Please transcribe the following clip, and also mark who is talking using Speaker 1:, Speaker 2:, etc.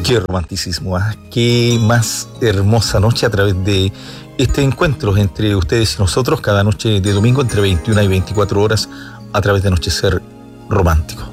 Speaker 1: Qué romanticismo, ¿ah? Qué más hermosa noche a través de este encuentro entre ustedes y nosotros, cada noche de domingo entre 21 y 24 horas a través de Anochecer Romántico.